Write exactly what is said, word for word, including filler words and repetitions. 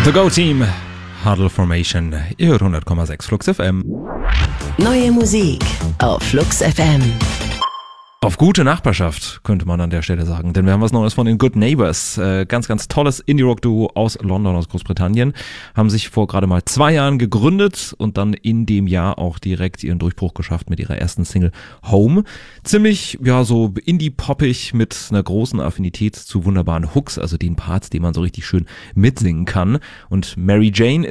The Go Team, Huddle Formation, ihr hört hundert Komma sechs Flux F M. Neue Musik auf Flux F M. Auf gute Nachbarschaft, könnte man an der Stelle sagen, denn wir haben was Neues von den Good Neighbors. Äh, ganz, ganz tolles Indie-Rock-Duo aus London, aus Großbritannien. Haben sich vor gerade mal zwei Jahren gegründet und dann in dem Jahr auch direkt ihren Durchbruch geschafft mit ihrer ersten Single Home. Ziemlich, ja, so Indie-poppig mit einer großen Affinität zu wunderbaren Hooks, also den Parts, die man so richtig schön mitsingen kann. Und Mary Jane